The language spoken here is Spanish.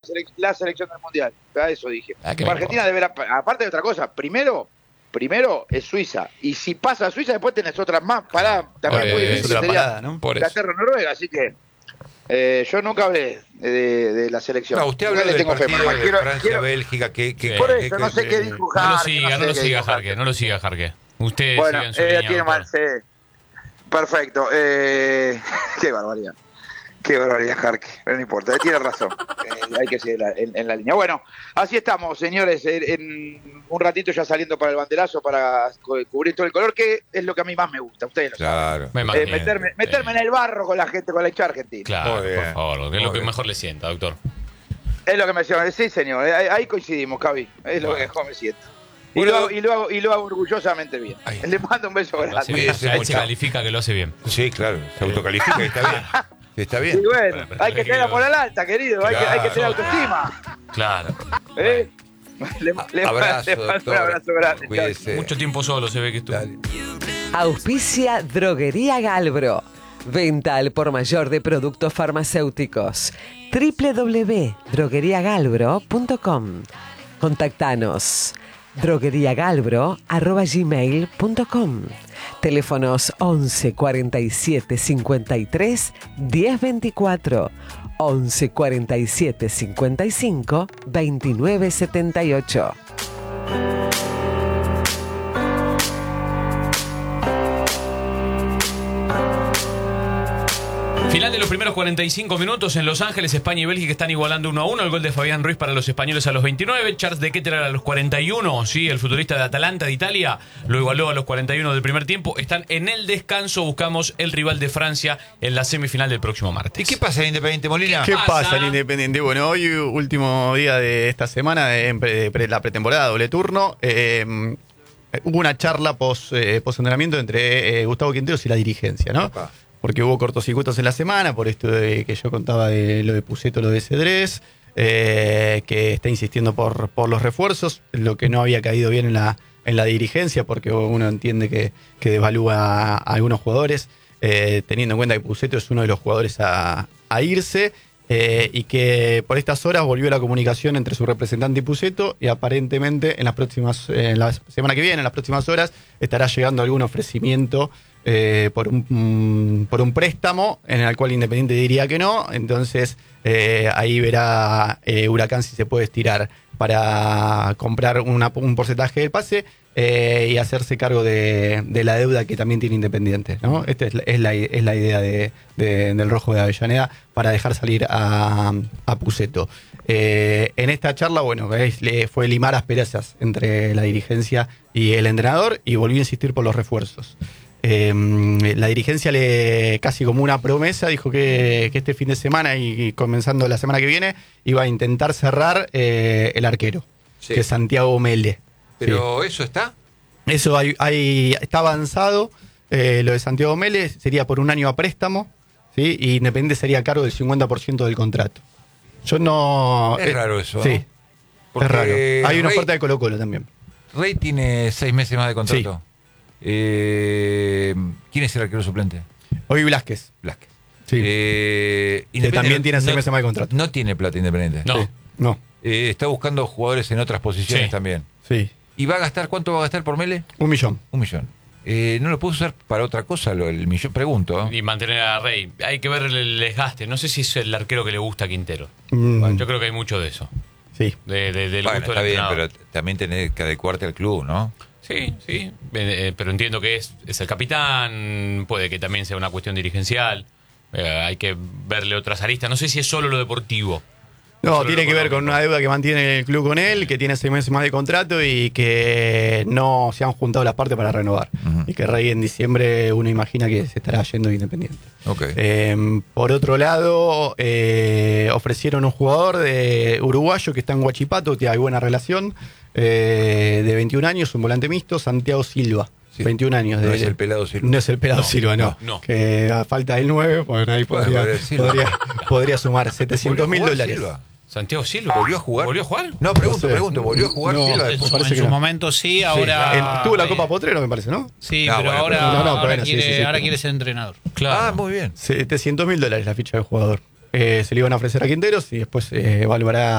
la selección del Mundial. A eso dije. Bueno. Argentina deberá, aparte de otra cosa, primero es Suiza. Y si pasa a Suiza, después tenés otras más. También muy difícil otra sería parada, ¿no? Por eso. Inglaterra, Noruega. Así que yo nunca hablé de la selección. No, usted habló No le del tengo fe, partido mamá. de Francia-Bélgica. Por eso, no sé qué dijo No lo Jarque, siga, sé no lo qué siga, dijo Jarque, no lo siga, Jarque. Usted Bueno, siga en su línea, tiene doctor. mal, perfecto. Qué barbaridad. Qué barbaridad, Jarque. Pero no importa, tiene razón. Hay que seguir en la línea. Bueno, así estamos, señores. En un ratito ya saliendo para el banderazo para cubrir todo el color, que es lo que a mí más me gusta. Ustedes lo saben. Claro. Me imagino. Meterme en el barro con la gente, con la hincha argentina. Claro, Muy bien. por favor, que es lo Muy que bien. mejor le sienta, doctor. Es lo que me siento. Sí, señor. Ahí coincidimos, Cavi. Es lo que mejor me siento. Y Bueno. lo hago orgullosamente bien. Ay. Le mando un beso Lo hace grande. bien. Cuídese Él se mucho. califica que lo hace bien. Sí, claro. Se autocalifica y está bien. Está Y bien. bueno, hay que tener la moral alta, querido. Hay que tener Claro. autoestima. Claro. ¿Eh? Le Abrazo, mando un doctor. abrazo grande. Cuídese. Mucho tiempo solo se ve que estuvo. Dale. Auspicia Droguería Galbro. Venta al por mayor de productos farmacéuticos. www.drogueriagalbro.com. Contactanos. drogueriagalbro@gmail.com. Teléfonos 11 47 53 10 24, 11 47 55 29 78. Final de los primeros 45 minutos en Los Ángeles, España y Bélgica están igualando 1-1. El gol de Fabián Ruiz para los españoles a los 29. Charles de Ketelaere a los 41. Sí, el futbolista de Atalanta de Italia lo igualó a los 41 del primer tiempo. Están en el descanso. Buscamos el rival de Francia en la semifinal del próximo martes. ¿Y qué pasa en Independiente Molina? ¿Qué pasa? pasa en Independiente? Bueno, hoy último día de esta semana de la pretemporada, doble turno. Hubo una charla post-entrenamiento entre Gustavo Quinteros y la dirigencia, ¿no? Opa. Porque hubo cortocircuitos en la semana, por esto de que yo contaba de lo de Pusetto, lo de Cedrés, que está insistiendo por los refuerzos, lo que no había caído bien en la dirigencia, porque uno entiende que devalúa a algunos jugadores, teniendo en cuenta que Pusetto es uno de los jugadores a irse, y que por estas horas volvió la comunicación entre su representante y Pusetto, y aparentemente en la semana que viene, en las próximas horas, estará llegando algún ofrecimiento por un préstamo en el cual Independiente diría que no. Entonces ahí verá Huracán si se puede estirar para comprar un porcentaje del pase y hacerse cargo de la deuda que también tiene Independiente, ¿no? Esta es la idea del Rojo de Avellaneda para dejar salir a Pusetto. En esta charla, bueno, fue limar asperezas entre la dirigencia y el entrenador, y volvió a insistir por los refuerzos. La dirigencia casi como una promesa dijo que este fin de semana y comenzando la semana que viene iba a intentar cerrar el arquero, Sí. que es Santiago Mele. Pero eso está. Eso está avanzado. Lo de Santiago Mele sería por un año a préstamo, ¿sí? Y Independiente sería a cargo del 50% del contrato. Yo no. Es raro eso, Sí, ¿no? es Porque raro. Hay una Rey- oferta de Colo-Colo también. Rey tiene 6 meses más de contrato. ¿Quién es el arquero suplente? Hoy Blasquez. Blasquez. Sí. Independiente también tiene 6 no- meses más de contrato. No tiene plata Independiente. No. Sí. No. Está buscando jugadores en otras posiciones Sí. también. Sí. ¿Y va a gastar? ¿Cuánto va a gastar por Mele? 1 millón. 1 millón. ¿No lo puedo usar para otra cosa el millón? Pregunto. Y mantener a Rey. Hay que ver el desgaste. No sé si es el arquero que le gusta a Quintero. Mm, Yo creo que hay mucho de eso. sí. Del Bueno, gusto está del bien, entrenador. pero también tenés que adecuarte al club, ¿no? Sí, sí. Pero entiendo que es el capitán. Puede que también sea una cuestión dirigencial. Hay que verle otras aristas. No sé si es solo lo deportivo. No, Solo tiene lo que ver con económico. una deuda que mantiene el club con él, que tiene 6 meses más de contrato y que no se han juntado las partes para renovar. Ujú. Y que Rey en diciembre uno imagina que se estará yendo de Independiente. Ok. Por otro lado, ofrecieron un jugador uruguayo que está en Huachipato, que hay buena relación, de 21 años, un volante mixto, Santiago Silva. Sí. 21 años. No es el pelado Silva. No es el pelado No, Silva, no. no. Que a falta del 9, pues ahí Bueno, pero es Silva. podría sumar 700 mil ¿Volvió a jugar dólares. Silva? ¿Santiago Silva? ¿Volvió a jugar? ¿Volvió a jugar? No, pregunto. ¿Volvió a jugar No, Silva? me después? parece En que su no. momento sí, ahora. Tuvo la Copa Potrero, me parece, ¿no? Sí, No, pero bueno, ahora, pero- No, pero ahora bueno, sí, quiere, sí. ahora quiere ser entrenador. Claro. Ah, muy bien. 700 mil dólares la ficha del jugador. Se le iban a ofrecer a Quinteros y después evaluará